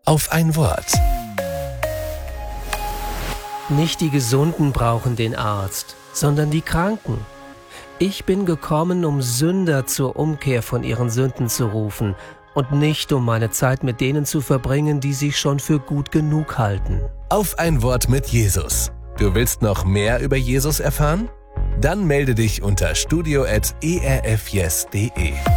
auf ein Wort. Nicht die Gesunden brauchen den Arzt, sondern die Kranken. Ich bin gekommen, um Sünder zur Umkehr von ihren Sünden zu rufen und nicht, um meine Zeit mit denen zu verbringen, die sich schon für gut genug halten. Auf ein Wort mit Jesus. Du willst noch mehr über Jesus erfahren? Dann melde dich unter studio@erfyes.de.